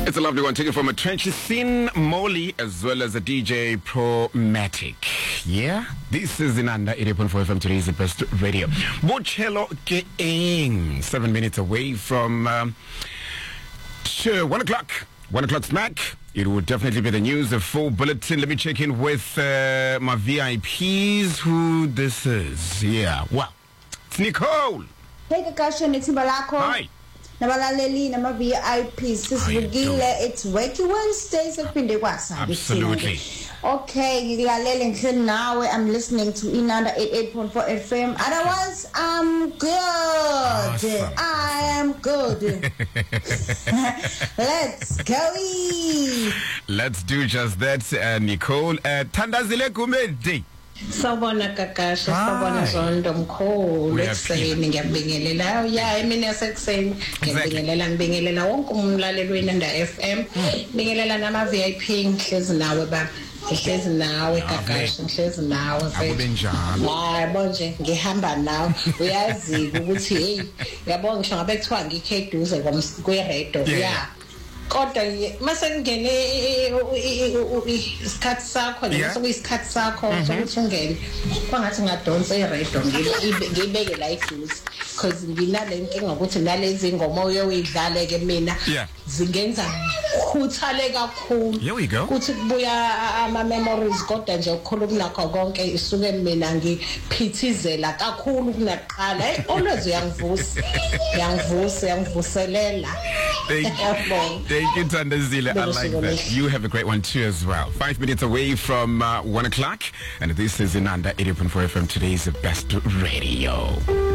It's a lovely one. Taken from a Trenchy Sin Molly as well as a DJ Promatic. Yeah, this is Inanda 80.4 FM. Today is the best radio. Bochelo Keing, 7 minutes away from 1 o'clock. 1 o'clock smack. It will definitely be the news, a full bulletin. Let me check in with my VIPs. Who this is? Yeah, well, it's Nicole. Hey, Kakasha, Nitibalako. Hi. Nabalaleli, nama VIPs. It's Wacky Wednesdays. Absolutely. Okay, now I'm listening to Inanda 88.4 FM. Otherwise, I'm good. Awesome. I am good. Let's go. Let's do just that, Nicole. Tandazile Kumedi. Sawubona Kakasha, sawubona Zondo mkhulu ekseni ngiyabingelela emini yasekuseni ngibingelela wonke umlaleli weNanda FM ngibingelela nama VIP ngihlezi nawe baba ngihlezi nawe Kakasha ngihlezi nawe akube njalo yabo nje ngihamba nawe uyazi ukuthi hey yabo ngisho ngabe kuthiwa ngikhe eduze kweredo yeah kodwa mase ngene isikhathi sakho nje sokuyisikhathi sakho sokuthi ungene kwangathi ngadonsa iredo ngibeke la eduze because nginale inkinga ukuthi nalezi ingoma uyidlale ke mina zingenza khuthale kakhulu ukuthi kubuya ama memories kodwa nje ukukhuluma nakho konke isuke mina ngiphithizela kakhulu kunaqala always yangivuselela. Thank you, Tandazile. I like that. You have a great one too as well. 5 minutes away from 1 o'clock, and this is Inanda 80.4 FM. Today is the best radio.